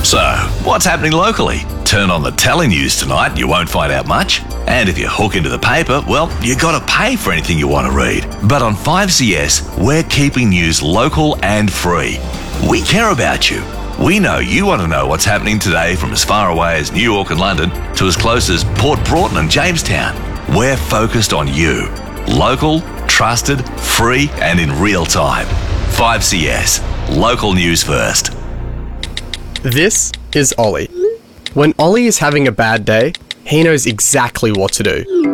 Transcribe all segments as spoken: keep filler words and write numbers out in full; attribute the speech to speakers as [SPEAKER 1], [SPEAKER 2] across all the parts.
[SPEAKER 1] So, what's happening locally? Turn on the telenews tonight and you won't find out much. And if you hook into the paper, well, you got to pay for anything you want to read. But on five C S, we're keeping news local and free. We care about you. We know you want to know what's happening today from as far away as New York and London to as close as Port Broughton and Jamestown. We're focused on you. Local, trusted, free and in real time. five C S. Local news first.
[SPEAKER 2] This is Ollie. When Ollie is having a bad day, he knows exactly what to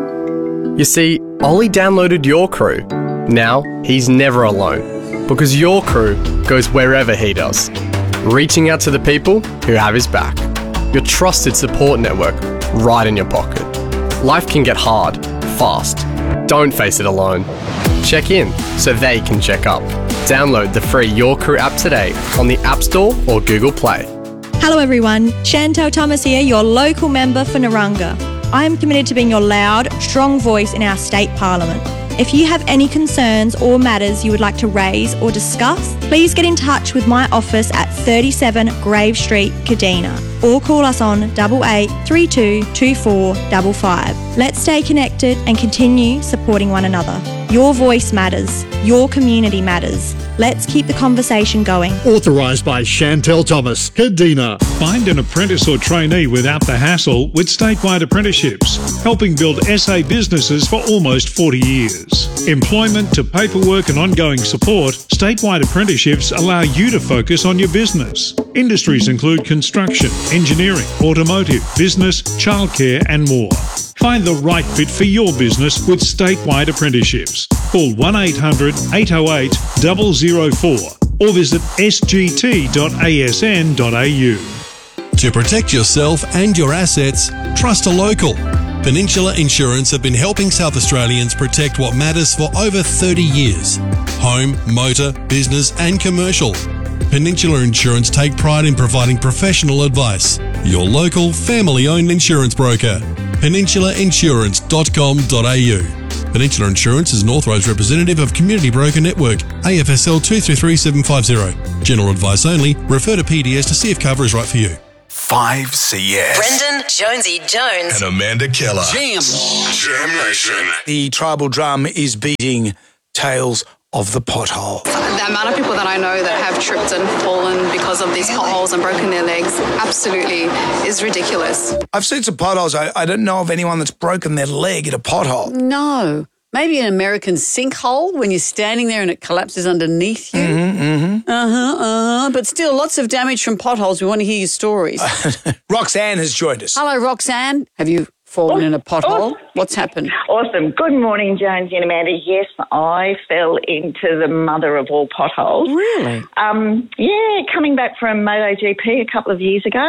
[SPEAKER 2] do. You see, Ollie downloaded Your Crew. Now, he's never alone, because Your Crew goes wherever he does, reaching out to the people who have his back. Your trusted support network right in your pocket. Life can get hard, fast. Don't face it alone. Check in so they can check up. Download the free Your Crew app today on the App Store or Google Play.
[SPEAKER 3] Hello everyone, Chantel Thomas here, your local member for Narunga. I am committed to being your loud, strong voice in our state parliament. If you have any concerns or matters you would like to raise or discuss, please get in touch with my office at thirty-seven Grave Street, Kadina, or call us on eight eight three two two four five five. Let's stay connected and continue supporting one another. Your voice matters. Your community matters. Let's keep the conversation going.
[SPEAKER 4] Authorised by Chantel Thomas, Kadina.
[SPEAKER 5] Find an apprentice or trainee without the hassle with statewide apprenticeships, helping build S A businesses for almost forty years. Employment to paperwork and ongoing support, statewide apprenticeships allow you to focus on your business. Industries include construction, engineering, automotive, business, childcare and more. Find the right fit for your business with statewide apprenticeships. Call one eight hundred eight oh eight zero zero four or visit s g t dot a s n dot a u.
[SPEAKER 6] To protect yourself and your assets, trust a local. Peninsula Insurance have been helping South Australians protect what matters for over thirty years. Home, motor, business and commercial. Peninsula Insurance take pride in providing professional advice. Your local, family-owned insurance broker. peninsula insurance dot com dot a u. Peninsula Insurance is an authorised representative of Community Broker Network, A F S L two three three seven five zero. General advice only. Refer to P D S to see if cover is right for you.
[SPEAKER 1] five C S.
[SPEAKER 7] Brendan Jonesy Jones.
[SPEAKER 1] And Amanda Keller.
[SPEAKER 8] Jam.
[SPEAKER 1] Jam Nation.
[SPEAKER 8] The tribal drum is beating Tales of the Pothole.
[SPEAKER 9] The amount of people that I know that have tripped and fallen because of these potholes and broken their legs absolutely is ridiculous.
[SPEAKER 8] I've seen some potholes. I, I don't know of anyone that's broken their leg in a pothole.
[SPEAKER 10] No. Maybe an American sinkhole when you're standing there and it collapses underneath you.
[SPEAKER 8] Mm-hmm, mm-hmm.
[SPEAKER 10] Uh-huh, uh-huh. But still, lots of damage from potholes. We want to hear your stories.
[SPEAKER 8] Roxanne has joined us.
[SPEAKER 10] Hello, Roxanne. Have you fallen in a pothole?
[SPEAKER 11] Oh.
[SPEAKER 10] What's happened?
[SPEAKER 11] Awesome. Good morning, Jonesy and Amanda. Yes, I fell into the mother of all potholes.
[SPEAKER 10] Really?
[SPEAKER 11] Um, yeah, coming back from MotoGP a couple of years ago,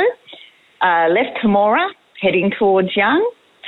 [SPEAKER 11] uh, left Camorra, heading towards Young.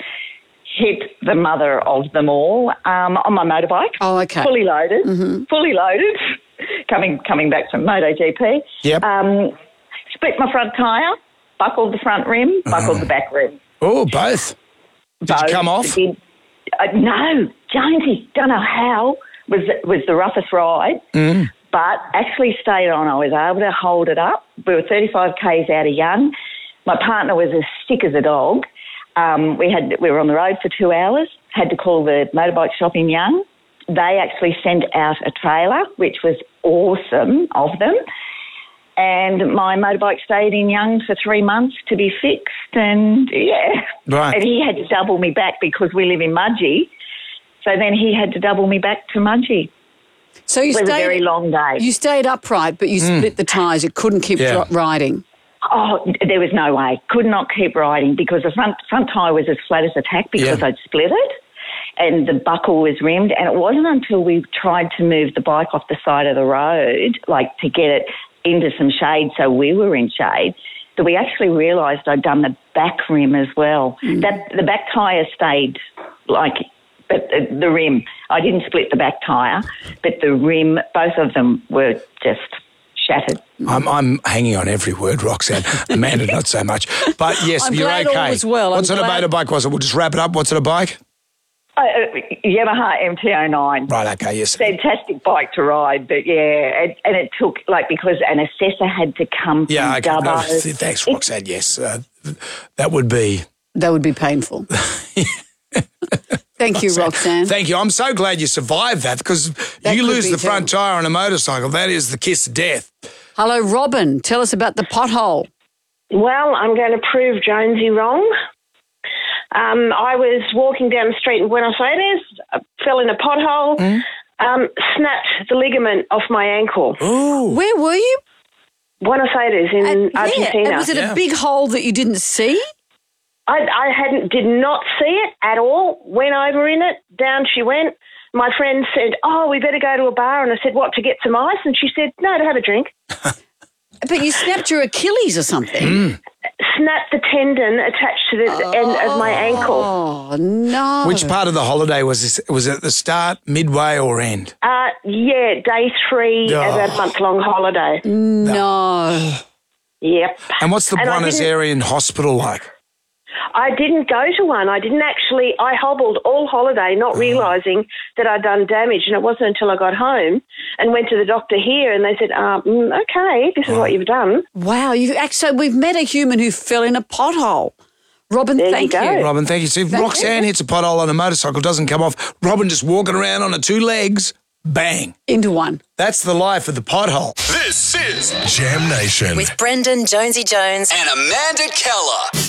[SPEAKER 11] Hit the mother of them all um, on my motorbike.
[SPEAKER 10] Oh, okay.
[SPEAKER 11] Fully loaded.
[SPEAKER 10] Mm-hmm.
[SPEAKER 11] Fully loaded. coming coming back from MotoGP.
[SPEAKER 8] Yep.
[SPEAKER 11] Um, split my front tyre, buckled the front rim, buckled
[SPEAKER 8] uh.
[SPEAKER 11] the back rim.
[SPEAKER 8] Oh, both. Did
[SPEAKER 11] both.
[SPEAKER 8] you come off?
[SPEAKER 11] Did, uh, no, Jonesy, don't know how. Was was the roughest ride,
[SPEAKER 8] mm.
[SPEAKER 11] but actually stayed on. I was able to hold it up. We were thirty-five kays out of Young. My partner was as sick as a dog. Um, we had we were on the road for two hours, had to call the motorbike shop in Young. They actually sent out a trailer, which was awesome of them. And my motorbike stayed in Young for three months to be fixed. And, yeah.
[SPEAKER 8] Right.
[SPEAKER 11] And he had to double me back because we live in Mudgee. So then he had to double me back to Mudgee.
[SPEAKER 10] So you
[SPEAKER 11] it was
[SPEAKER 10] stayed,
[SPEAKER 11] a very long day.
[SPEAKER 10] You stayed upright, but you
[SPEAKER 8] Mm.
[SPEAKER 10] split the tyres. You couldn't keep
[SPEAKER 8] Yeah.
[SPEAKER 10] dro- riding.
[SPEAKER 11] Oh, there was no way. Could not keep riding because the front front tyre was as flat as a tack because
[SPEAKER 8] Yeah.
[SPEAKER 11] I'd split it and the buckle was rimmed. And it wasn't until we tried to move the bike off the side of the road, like to get it into some shade so we were in shade, that we actually realised I'd done the back rim as well. Mm. That the back tyre stayed like... But the, the rim, I didn't split the back tyre, but the rim, both of them were just shattered.
[SPEAKER 8] I'm, I'm hanging on every word, Roxanne. Amanda, not so much. But yes,
[SPEAKER 10] I'm
[SPEAKER 8] you're
[SPEAKER 10] glad
[SPEAKER 8] okay.
[SPEAKER 10] all was well.
[SPEAKER 8] What
[SPEAKER 10] I'm
[SPEAKER 8] sort
[SPEAKER 10] glad-
[SPEAKER 8] of motorbike was it? We'll just wrap it up. What sort of bike?
[SPEAKER 11] Uh, Yamaha M T oh nine.
[SPEAKER 8] Right, okay, yes.
[SPEAKER 11] Fantastic bike to ride, but yeah, and, and it took, like, because an assessor had to come from
[SPEAKER 8] Yeah, okay.
[SPEAKER 11] Dubbo.
[SPEAKER 8] No, thanks, Roxanne, yes. Uh, that would be...
[SPEAKER 10] That would be painful. Thank you, Roxanne.
[SPEAKER 8] Thank you. I'm so glad you survived that because
[SPEAKER 10] That
[SPEAKER 8] you
[SPEAKER 10] could
[SPEAKER 8] lose
[SPEAKER 10] be
[SPEAKER 8] the front
[SPEAKER 10] terrible.
[SPEAKER 8] tyre on a motorcycle. That is the kiss of death.
[SPEAKER 10] Hello, Robin. Tell us about the pothole.
[SPEAKER 12] Well, I'm going to prove Jonesy wrong. Um, I was walking down the street in Buenos Aires, I fell in a pothole,
[SPEAKER 10] Mm.
[SPEAKER 12] um, snapped the ligament off my ankle.
[SPEAKER 8] Ooh.
[SPEAKER 10] Where were you?
[SPEAKER 12] Buenos Aires in
[SPEAKER 10] Yeah.
[SPEAKER 12] Argentina.
[SPEAKER 10] And was it a big hole that you didn't see?
[SPEAKER 12] I, I hadn't, did not see it at all. Went over in it, down she went. My friend said, "Oh, we better go to a bar." And I said, "What, to get some ice?" And she said, "No, to have a drink."
[SPEAKER 10] But you snapped your Achilles or something.
[SPEAKER 8] Mm.
[SPEAKER 12] Snapped the tendon attached to the
[SPEAKER 10] oh,
[SPEAKER 12] end of my ankle.
[SPEAKER 10] Oh, no.
[SPEAKER 8] Which part of the holiday was this? Was it at the start, midway, or end?
[SPEAKER 12] Uh, yeah, day three
[SPEAKER 8] Oh.
[SPEAKER 12] of a month-long holiday.
[SPEAKER 10] No.
[SPEAKER 12] Yep.
[SPEAKER 8] And what's the
[SPEAKER 12] And I
[SPEAKER 8] Buenos
[SPEAKER 12] didn't-
[SPEAKER 8] Aires hospital like?
[SPEAKER 12] I didn't go to one. I didn't actually, I hobbled all holiday, not realising that I'd done damage. And it wasn't until I got home and went to the doctor here and they said, um, mm, okay, this is what you've done.
[SPEAKER 10] Wow. You actually, we've met a human who fell in a pothole. Robin,
[SPEAKER 12] There you
[SPEAKER 10] thank
[SPEAKER 12] go.
[SPEAKER 10] you.
[SPEAKER 8] Robin, thank you. See, if
[SPEAKER 10] Thank
[SPEAKER 8] Roxanne
[SPEAKER 10] you.
[SPEAKER 8] hits a pothole on a motorcycle, doesn't come off. Robin just walking around on her two legs, bang.
[SPEAKER 10] Into one.
[SPEAKER 8] That's the life of the pothole.
[SPEAKER 13] This is Jam Nation
[SPEAKER 7] With Brendan Jonesy Jones
[SPEAKER 13] and Amanda Keller.